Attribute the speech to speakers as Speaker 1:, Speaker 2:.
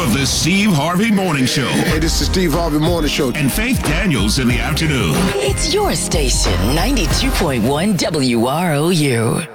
Speaker 1: of the Steve Harvey Morning Show.
Speaker 2: Hey, this is Steve Harvey Morning Show.
Speaker 1: And Faith Daniels in the afternoon.
Speaker 3: It's your station, 92.1 WROU.